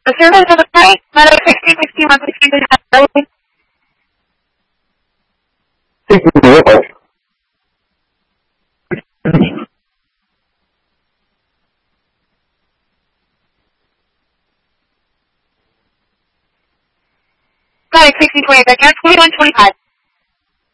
The service of the site, matter 6061 63 Got it, 6020, 2125.